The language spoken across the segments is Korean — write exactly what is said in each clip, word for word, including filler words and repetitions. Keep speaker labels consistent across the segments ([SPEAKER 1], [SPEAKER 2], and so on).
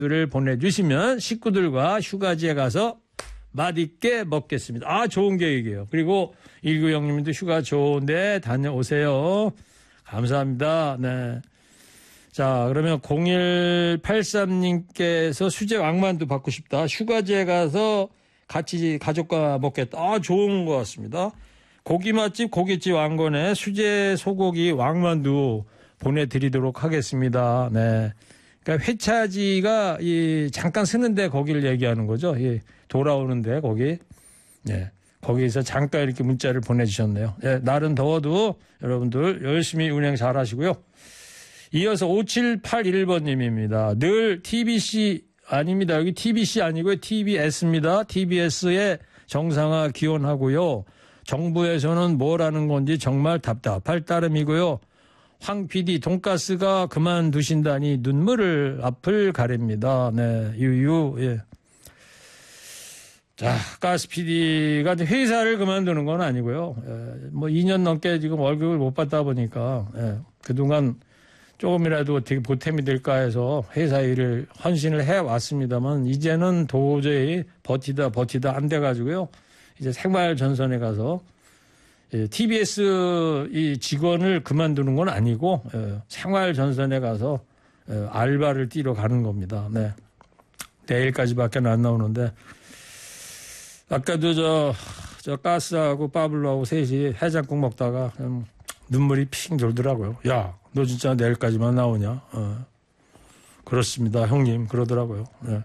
[SPEAKER 1] 를 보내주시면 식구들과 휴가지에 가서 맛있게 먹겠습니다. 아, 좋은 계획이에요. 그리고 일구영님도 휴가 좋은데 다녀오세요. 감사합니다. 네. 자, 그러면 공일팔삼님께서 수제 왕만두 받고 싶다. 휴가지에 가서 같이 가족과 먹겠다. 아, 좋은 것 같습니다. 고기 맛집 고깃집 왕건에 수제 소고기 왕만두 보내드리도록 하겠습니다. 네. 그러니까 회차지가 이 잠깐 쓰는데 거기를 얘기하는 거죠. 예, 돌아오는데 거기. 예. 거기에서 잠깐 이렇게 문자를 보내주셨네요. 예, 날은 더워도 여러분들 열심히 운행 잘 하시고요. 이어서 오칠팔일번님입니다. 늘 티비씨 아닙니다. 여기 티비씨 아니고요. 티비에스입니다. 티비에스의 정상화 기원하고요. 정부에서는 뭘 하는 건지 정말 답답할 따름이고요. 황 피디 돈가스가 그만두신다니 눈물을 앞을 가립니다. 네, 유유. 예. 자, 가스 피디가 회사를 그만두는 건 아니고요. 예, 뭐 이 년 넘게 지금 월급을 못 받다 보니까 예, 그동안 조금이라도 어떻게 보탬이 될까 해서 회사 일을 헌신을 해왔습니다만 이제는 도저히 버티다 버티다 안 돼가지고요. 이제 생활 전선에 가서 예, 티비에스 이 직원을 그만두는 건 아니고 예, 생활 전선에 가서 예, 알바를 뛰러 가는 겁니다. 네. 내일까지밖에 안 나오는데 아까도 저, 저 가스하고 빠블로하고 셋이 해장국 먹다가 음, 눈물이 핑 돌더라고요. 야, 너 진짜 내일까지만 나오냐? 어. 그렇습니다, 형님. 그러더라고요. 네.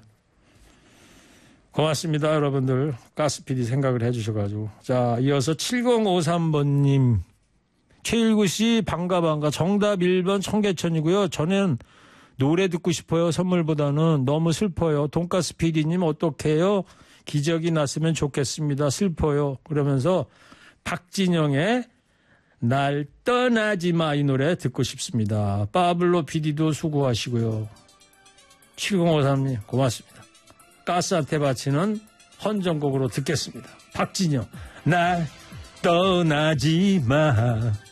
[SPEAKER 1] 고맙습니다, 여러분들. 가스피디 생각을 해주셔가지고. 자, 이어서 칠공오삼번님. 최일구 씨, 반가, 반가. 정답 일 번 청계천이고요. 저는 노래 듣고 싶어요. 선물보다는 너무 슬퍼요. 돈가스 피디님, 어떡해요? 기적이 났으면 좋겠습니다. 슬퍼요. 그러면서 박진영의 날 떠나지 마 이 노래 듣고 싶습니다. 빠블로 피디도 수고하시고요. 칠공오삼님, 고맙습니다. 가스한테 바치는 헌정곡으로 듣겠습니다. 박진영, 날 떠나지 마.